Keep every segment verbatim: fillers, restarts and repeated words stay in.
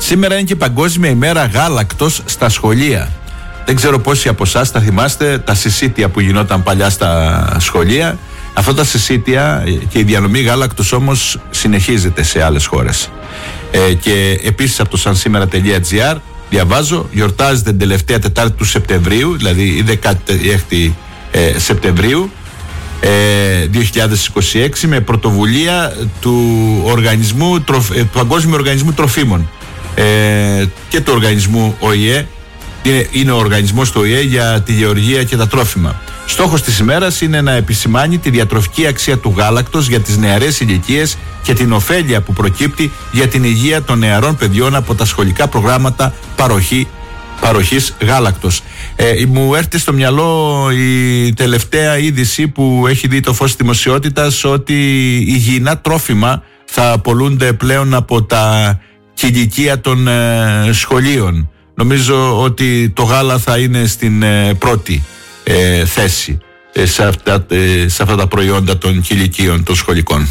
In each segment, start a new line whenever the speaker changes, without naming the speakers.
Σήμερα είναι και Παγκόσμια ημέρα γάλακτος στα σχολεία. Δεν ξέρω πόσοι από εσάς θα θυμάστε τα συσίτια που γινόταν παλιά στα σχολεία. Αυτά τα συσίτια και η διανομή γάλακτος όμως συνεχίζεται σε άλλες χώρες. Ε, και επίσης από το sansimera τελεία gr διαβάζω, γιορτάζεται την τελευταία Τετάρτη του Σεπτεμβρίου, δηλαδή η δέκατη έκτη ε, Σεπτεμβρίου ε, δύο χιλιάδες είκοσι έξι, με πρωτοβουλία του, οργανισμού, τροφ, ε, του Παγκόσμιου Οργανισμού Τροφίμων ε, και του οργανισμού Ο Η Ε. Είναι, είναι ο οργανισμός του Ο Η Ε για τη γεωργία και τα τρόφιμα. Στόχος της ημέρας είναι να επισημάνει τη διατροφική αξία του γάλακτος για τις νεαρές ηλικίες και την ωφέλεια που προκύπτει για την υγεία των νεαρών παιδιών από τα σχολικά προγράμματα παροχή, παροχής γάλακτος. Ε, μου έρχεται στο μυαλό η τελευταία είδηση που έχει δει το φως της δημοσιότητας, ότι υγιεινά τρόφιμα θα απολούνται πλέον από τα κηλικεία των ε, σχολείων. Νομίζω ότι το γάλα θα είναι στην ε, πρώτη ε, θέση ε, σε, αυτά, ε, σε αυτά τα προϊόντα των κηλικείων των σχολικών.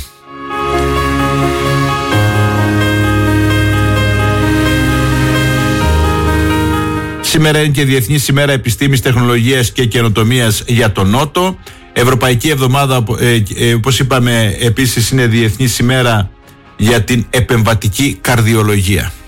Σήμερα είναι και Διεθνής ημέρα Επιστήμης, Τεχνολογίας και Καινοτομίας για τον Νότο. Ευρωπαϊκή εβδομάδα, ε, ε, όπως είπαμε, επίσης είναι Διεθνής ημέρα για την επεμβατική καρδιολογία.